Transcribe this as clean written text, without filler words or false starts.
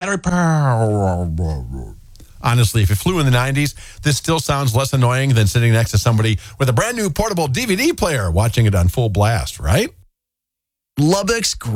battery power. Honestly, if it flew in the 90s, this still sounds less annoying than sitting next to somebody with a brand new portable DVD player watching it on full blast, right? Lubbock's